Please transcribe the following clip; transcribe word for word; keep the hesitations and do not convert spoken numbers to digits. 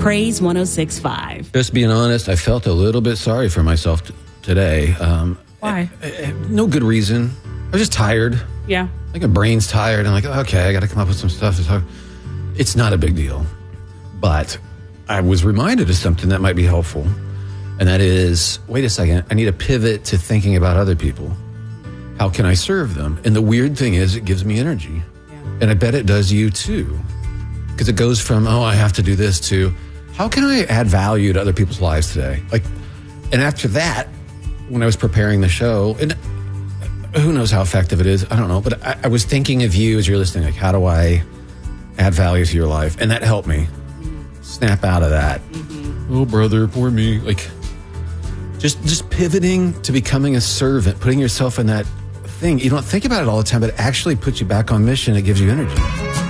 Praise one oh six point five. Just being honest, I felt a little bit sorry for myself t- today. Um, Why? I, I, no good reason. I was just tired. Yeah. Like my brain's tired. I'm like, okay, I got to come up with some stuff to talk. It's not a big deal. But I was reminded of something that might be helpful. And that is, wait a second, I need to pivot to thinking about other people. How can I serve them? And the weird thing is, it gives me energy. Yeah. And I bet it does you too. Because it goes from, oh, I have to do this to, how can I add value to other people's lives today? Like, and after that, when I was preparing the show, and who knows how effective it is, I don't know, but I, I was thinking of you as you're listening, like, how do I add value to your life? And that helped me snap out of that. Mm-hmm. Oh, brother, poor me. Like, just just pivoting to becoming a servant, putting yourself in that thing. You don't think about it all the time, but it actually puts you back on mission. It gives you energy.